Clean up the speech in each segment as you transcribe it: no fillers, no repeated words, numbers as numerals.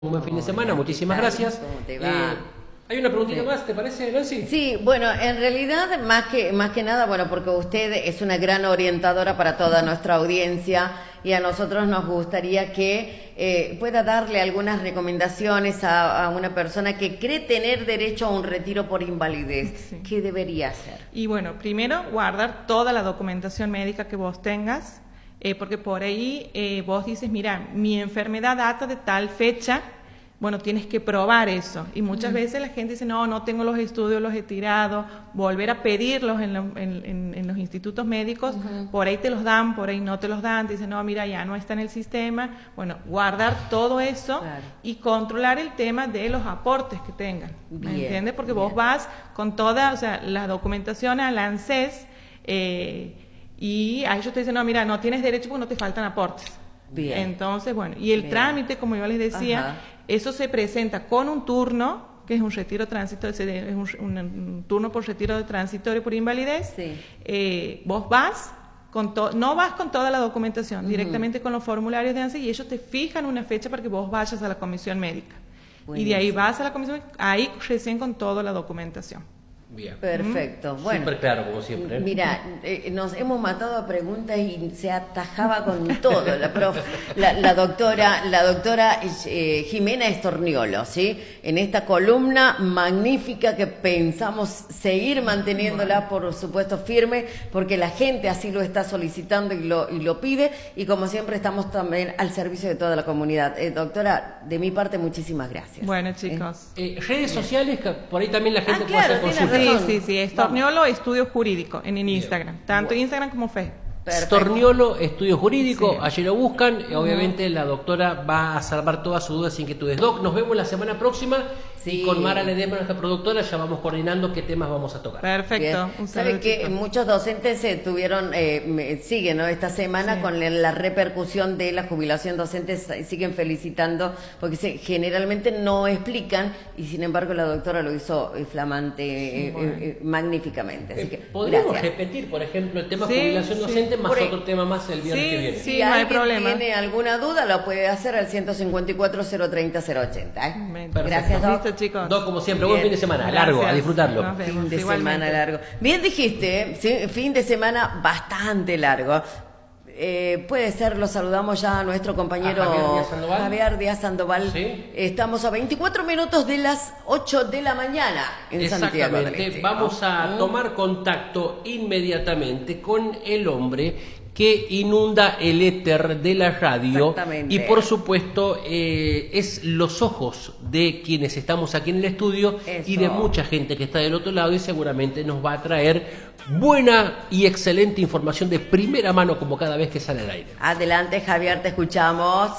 Un buen fin de semana, muchísimas gracias. ¿Cómo te va? Hay una preguntita Sí. más, ¿te parece, Nancy? Sí, bueno, en realidad más que nada, bueno, porque usted es una gran orientadora para toda nuestra audiencia y a nosotros nos gustaría que pueda darle algunas recomendaciones a una persona que cree tener derecho a un retiro por invalidez. Sí. ¿Qué debería hacer? Y bueno, primero guardar toda la documentación médica que vos tengas, porque por ahí vos dices, mira, mi enfermedad data de tal fecha, bueno, tienes que probar eso. Y muchas veces la gente dice, no tengo los estudios, los he tirado, volver a pedirlos en los institutos médicos, por ahí te los dan, por ahí no te los dan, te dicen, no, mira, ya no está en el sistema. Bueno, guardar todo eso Claro. y controlar el tema de los aportes que tengan, ¿me Bien, entiendes? Porque bien. vos vas con toda, o sea, la documentación al ANSES, y a ellos te dicen, no, mira, no tienes derecho porque no te faltan aportes. Bien. Entonces, bueno, y el Bien. trámite, como yo les decía, Ajá. eso se presenta con un turno, que es un retiro transitorio, es un turno por retiro transitorio por invalidez. Sí. Vos vas, no vas con toda la documentación, directamente con los formularios de ANSES, y ellos te fijan una fecha para que vos vayas a la comisión médica. Y de ahí Buenísimo. vas a la comisión médica, ahí recién con toda la documentación. Bien. Perfecto. Bueno. Súper claro, como siempre. Mira, nos hemos matado a preguntas y se atajaba con todo la doctora Jimena Estorniolo, ¿sí? En esta columna magnífica que pensamos seguir manteniéndola, por supuesto, firme, porque la gente así lo está solicitando y lo pide, y como siempre estamos también al servicio de toda la comunidad. Doctora, de mi parte, muchísimas gracias. Bueno, chicos. Redes sociales, que por ahí también la gente puede claro, hacer tiene consultas. razón. Sí, Estorniolo Estudio Jurídico en Instagram, tanto Instagram como Facebook. Perfecto. Storniolo, Estudio Jurídico, Sí. allí lo buscan. Obviamente la doctora va a salvar todas sus dudas sin inquietudes. Doc, nos vemos la semana próxima. Sí. Y con Mara Ledesma, nuestra productora, ya vamos coordinando qué temas vamos a tocar. Perfecto. Bien. Un Sabe saludo, que chicos. muchos docentes siguen, ¿no? Esta semana Sí. con la repercusión de la jubilación docente, siguen felicitando, porque generalmente no explican, y sin embargo la doctora lo hizo flamante, Bueno. magníficamente. Así que, Podríamos gracias. repetir, por ejemplo, el tema Sí, jubilación sí. docente más Por ahí. otro tema más el viernes Sí, que viene. sí. Si no hay alguien problema. tiene alguna duda, lo puede hacer al 154-030-080. Perfecto. Gracias, Doc. Listo, chicos. Doc, como siempre, Bien. buen fin de semana, largo, a Gracias. disfrutarlo. Nos vemos. Fin de Igualmente. semana largo. Bien dijiste, ¿eh? Sí, fin de semana bastante largo. Puede ser, lo saludamos ya a nuestro compañero A Javier Díaz Sandoval. Javier Díaz Sandoval. Sí. Estamos a 24 minutos de las 8 de la mañana en Santiago del Exactamente. Este. Vamos a tomar contacto inmediatamente con el hombre que inunda el éter de la radio. Exactamente. Y por supuesto es los ojos de quienes estamos aquí en el estudio y de Eso. mucha gente que está del otro lado, y seguramente nos va a traer buena y excelente información de primera mano como cada vez que sale al aire. Adelante, Javier, te escuchamos.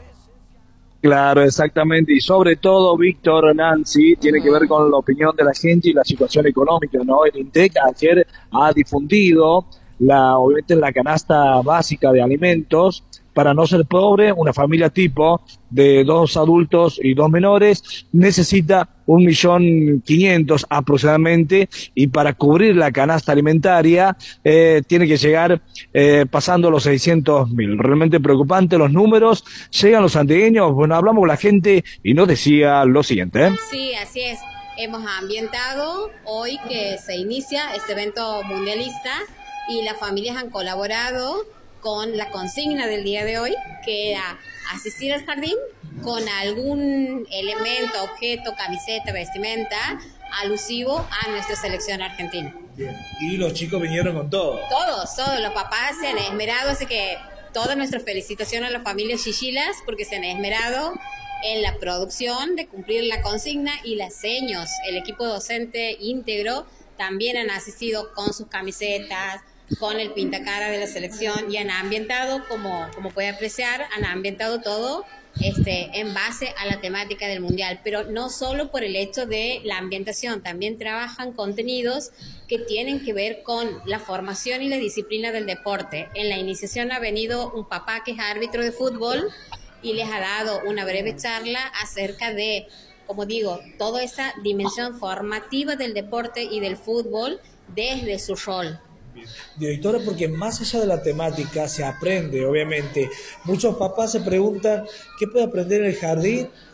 Claro, exactamente, y sobre todo, Víctor, Nancy, tiene que ver con la opinión de la gente y la situación económica, ¿no? El INTEC ayer ha difundido obviamente la canasta básica de alimentos para no ser pobre. Una familia tipo de 2 adultos y 2 menores necesita 1.500.000 aproximadamente, y para cubrir la canasta alimentaria tiene que llegar pasando los 600.000. Realmente preocupante los números. Llegan los santiagueños. Bueno, hablamos con la gente y nos decía lo siguiente, ¿eh? Sí, así es. Hemos ambientado hoy que se inicia este evento mundialista y las familias han colaborado con la consigna del día de hoy, que era asistir al jardín con algún elemento, objeto, camiseta, vestimenta alusivo a nuestra selección argentina. Bien. Y los chicos vinieron con todo. Todos los papás se han esmerado, así que toda nuestra felicitación a las familias chichilas porque se han esmerado en la producción de cumplir la consigna, y las seños, el equipo docente íntegro, también han asistido con sus camisetas, con el pintacara de la selección, y han ambientado, como puede apreciar, han ambientado todo en base a la temática del mundial, pero no solo por el hecho de la ambientación, también trabajan contenidos que tienen que ver con la formación y la disciplina del deporte. En la iniciación ha venido un papá que es árbitro de fútbol y les ha dado una breve charla acerca de, como digo, toda esa dimensión formativa del deporte y del fútbol desde su rol. Directora, porque más allá de la temática se aprende, obviamente. Muchos papás se preguntan qué puede aprender en el jardín